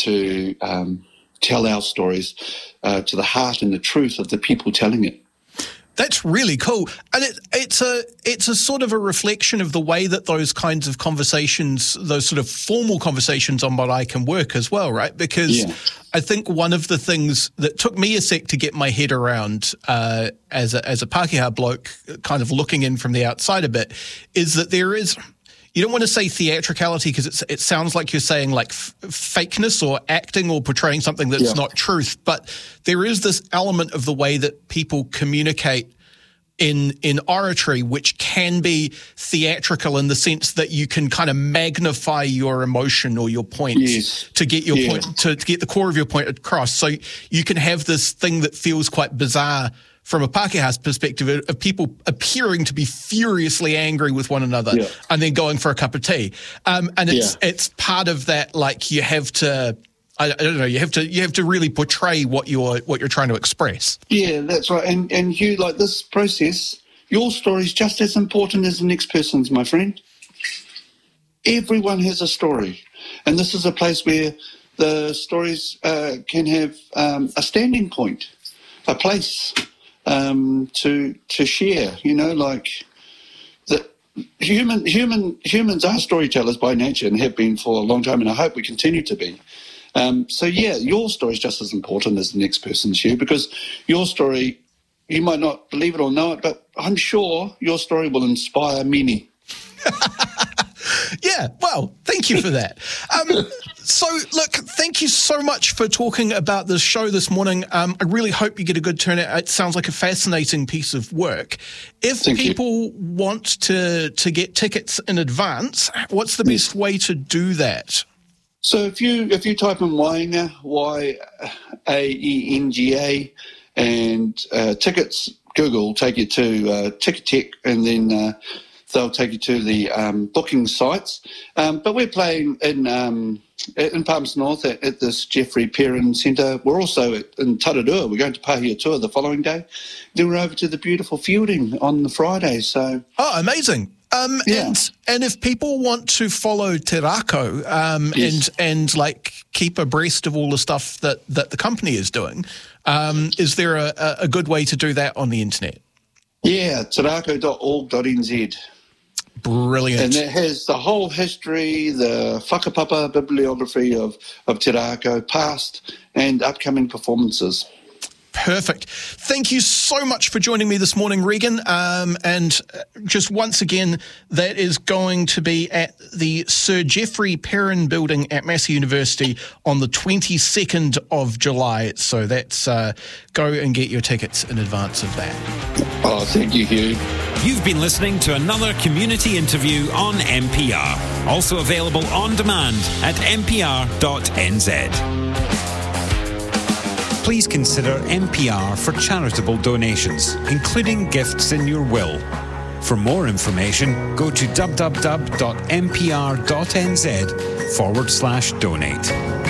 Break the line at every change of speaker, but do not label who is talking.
to tell our stories to the heart and the truth of the people telling it.
That's really cool. And it's a sort of a reflection of the way that those kinds of conversations, those sort of formal conversations on Marae can work as well, right? Because I think one of the things that took me a sec to get my head around as a Pākehā bloke, kind of looking in from the outside a bit, is that there is... You don't want to say theatricality because it sounds like you're saying like fakeness or acting or portraying something that's not truth. But there is this element of the way that people communicate in oratory, which can be theatrical in the sense that you can kind of magnify your emotion or your point to get your point, to get the core of your point across. So you can have this thing that feels quite bizarre from a Pākehā's perspective of people appearing to be furiously angry with one another and then going for a cup of tea. And it's part of that, like you have to, I don't know, you have to really portray what you're trying to express.
Yeah, that's right. And you, like this process, your story is just as important as the next person's, my friend. Everyone has a story. And this is a place where the stories can have a standing point, a place to share, you know, like that humans are storytellers by nature and have been for a long time, and I hope we continue to be. So your story is just as important as the next person's, Hugh, because your story, you might not believe it or know it, but I'm sure your story will inspire many.
Yeah, well, thank you for that. So, look, thank you so much for talking about this show this morning. I really hope you get a good turnout. It sounds like a fascinating piece of work. If people want to get tickets in advance, what's the best way to do that?
So if you type in Waenga, Waenga, and tickets, Google will take you to Ticketek, and then they'll take you to the booking sites. But we're playing in Palms North at this Jeffrey Perrin Centre. We're also in Tararua. We're going to Pahiatua the following day. Then we're over to the beautiful Fielding on the Friday. So
amazing. And if people want to follow Te Rākau and like keep abreast of all the stuff that the company is doing, is there a good way to do that on the internet?
Yeah, terako.org.nz.
Brilliant.
And it has the whole history, the whakapapa bibliography of Te Rākau, past and upcoming performances.
Perfect. Thank you so much for joining me this morning, Regan. And just once again, that is going to be at the Sir Jeffrey Perrin building at Massey University on the 22nd of July. So that's go and get your tickets in advance of that.
Oh, thank you, Hugh.
You've been listening to another community interview on MPR. Also available on demand at mpr.nz. Please consider MPR for charitable donations, including gifts in your will. For more information, go to www.mpr.nz/donate.